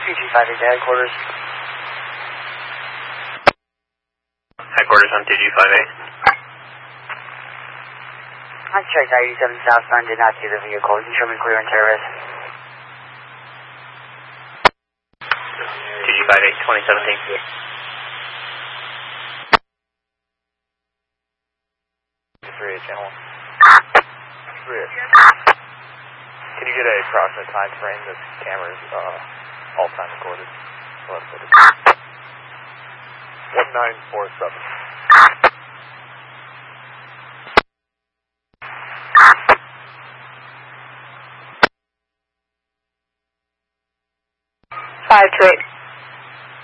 2G58 to headquarters. Headquarters on 2G58. I checked I-87 southbound, did not see the vehicle. You can show me clear on terrace. 2G58, 2017. Channel 3. Can you get a approximate time frame? This camera's all time recorded. 1947. Five to 8.